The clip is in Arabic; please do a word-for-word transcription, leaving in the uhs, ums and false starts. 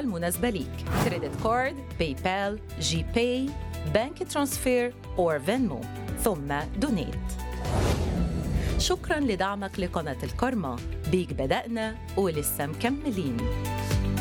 المناسبة ليك: كريدت كارد، باي بال، جي باي، بانك ترانسفير أو فينمو، ثم دونيت. شكراً لدعمك لقناة الكارما، بيك بدأنا ولسه مكملين.